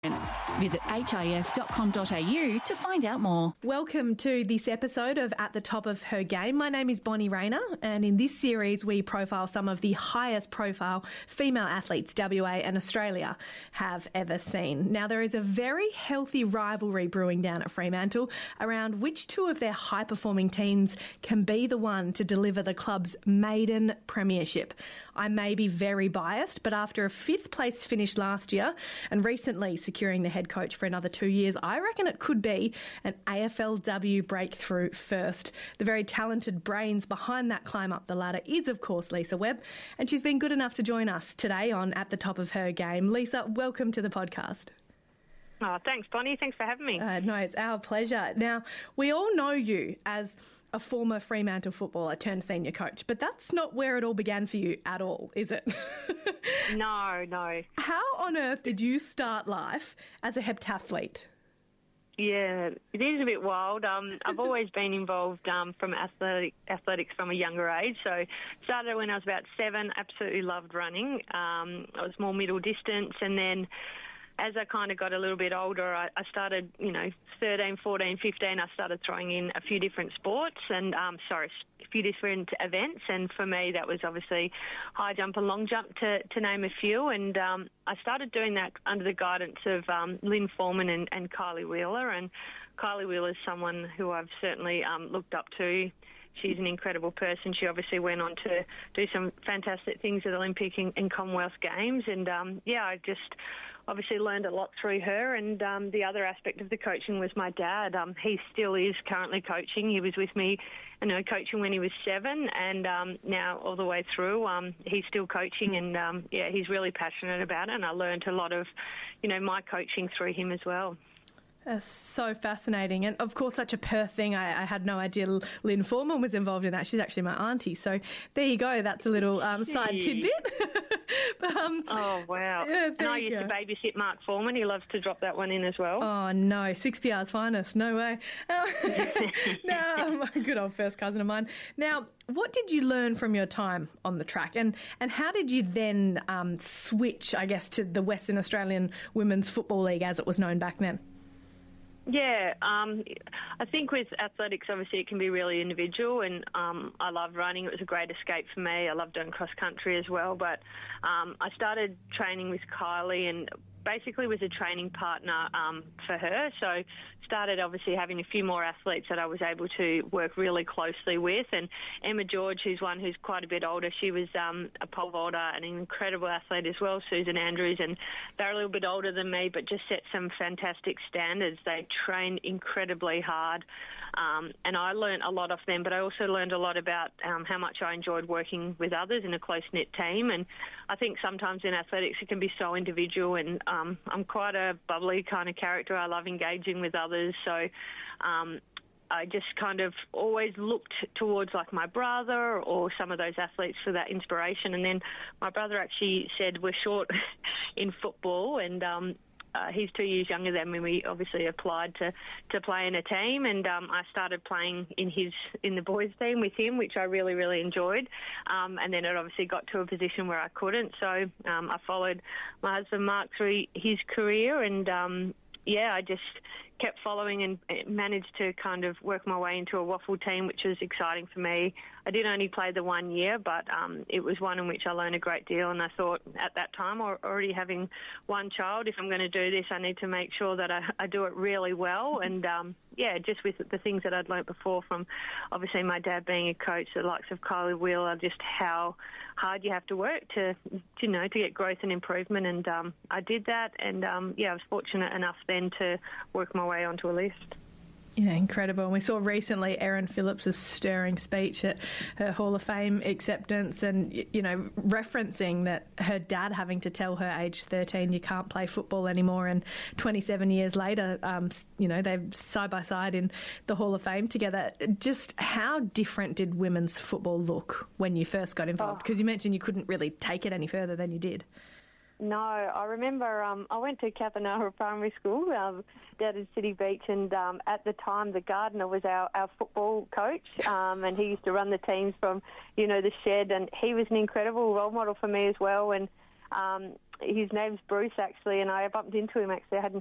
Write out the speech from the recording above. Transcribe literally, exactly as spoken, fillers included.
Visit h i f dot com dot a u to find out more. Welcome to this episode of At the Top of Her Game. My name is Bonnie Rayner, and in this series we profile some of the highest profile female athletes W A and Australia have ever seen. Now, there is a very healthy rivalry brewing down at Fremantle around which two of their high-performing teams can be the one to deliver the club's maiden premiership. I may be very biased, but after a fifth place finish last year and recently securing the head coach for another two years, I reckon it could be an A F L W breakthrough first. The very talented brains behind that climb up the ladder is, of course, Lisa Webb, and she's been good enough to join us today on At the Top of Her Game. Lisa, welcome to the podcast. Oh, thanks, Bonnie. Thanks for having me. Uh, no, it's our pleasure. Now, we all know you as a former Fremantle footballer turned senior coach, but that's not where it all began for you at all, is it? No, no. How on earth did you start life as a heptathlete? Yeah, it is a bit wild. Um, I've always been involved um, from athletic, athletics from a younger age. So started when I was about seven, absolutely loved running. Um, I was more middle distance, and then as I kind of got a little bit older, I, I started, you know, thirteen, fourteen, fifteen, I started throwing in a few different sports and, um, sorry, a few different events. And for me, that was obviously high jump and long jump, to, to name a few. And um, I started doing that under the guidance of um, Lynn Foreman and, and Kylie Wheeler. And Kylie Wheeler is someone who I've certainly um, looked up to. She's an incredible person. She obviously went on to do some fantastic things at Olympic and, and Commonwealth Games. And, um, yeah, I just obviously learned a lot through her. And um, the other aspect of the coaching was my dad. Um, he still is currently coaching. He was with me, you know, coaching when he was seven, and um, now all the way through, um, he's still coaching. And, um, yeah, he's really passionate about it. And I learned a lot of, you know, my coaching through him as well. That's so fascinating. And, of course, such a Perth thing. I, I had no idea Lynn Foreman was involved in that. She's actually my auntie. So there you go. That's a little um, side tidbit. but, um, oh, wow. Yeah, and I used go. to babysit Mark Foreman. He loves to drop that one in as well. Oh, no. six P R's finest. No way. No, good old first cousin of mine. Now, what did you learn from your time on the track? And, and how did you then um, switch, I guess, to the Western Australian Women's Football League as it was known back then? Yeah, um, I think with athletics, obviously, it can be really individual, and um, I love running. It was a great escape for me. I love doing cross-country as well, but um, I started training with Kylie and basically was a training partner um, for her, so started obviously having a few more athletes that I was able to work really closely with. And Emma George, who's one who's quite a bit older, she was um, a pole vaulter and an incredible athlete as well, Susan Andrews, and they're a little bit older than me but just set some fantastic standards. They trained incredibly hard, um, and I learned a lot off them, but I also learned a lot about um, how much I enjoyed working with others in a close-knit team. And I think sometimes in athletics it can be so individual, and um, I'm quite a bubbly kind of character. I love engaging with others. So um, I just kind of always looked towards like my brother or some of those athletes for that inspiration. And then my brother actually said we're short in football, and um, uh, he's two years younger than me. We obviously applied to, to play in a team, and um, I started playing in his in the boys' team with him, which I really, really enjoyed. Um, and then it obviously got to a position where I couldn't. So um, I followed my husband Mark through his career, and um, yeah, I just kept following and managed to kind of work my way into a waffle team, which was exciting for me. I did only play the one year, but um, it was one in which I learned a great deal. And I thought at that time, already having one child, if I'm going to do this, I need to make sure that I, I do it really well. And um, yeah, just with the things that I'd learnt before from obviously my dad being a coach, the likes of Kylie Wheeler, just how hard you have to work to, to you know, to get growth and improvement. And um, I did that. And um, yeah, I was fortunate enough then to work my way onto a list. Yeah, incredible. And we saw recently Erin Phillips' stirring speech at her Hall of Fame acceptance, and, you know, referencing that her dad having to tell her age thirteen you can't play football anymore, and twenty-seven years later, um, you know, they're side by side in the Hall of Fame together. Just how different did women's football look when you first got involved? Because oh. you mentioned you couldn't really take it any further than you did. No, I remember um, I went to Kathanara Primary School um, down in City Beach, and um, at the time the gardener was our, our football coach, um, and he used to run the teams from, you know, the shed, and he was an incredible role model for me as well. And um, his name's Bruce, actually, and I bumped into him, actually. I hadn't